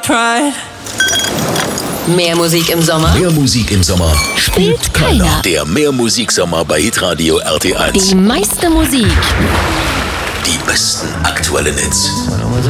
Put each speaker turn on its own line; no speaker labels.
pride.
Mehr Musik im Sommer
Mehr Musik im Sommer
spielt keiner.
Der Mehrmusiksommer bei Hitradio RT1.
Die meiste Musik.
Die besten aktuellen Hits.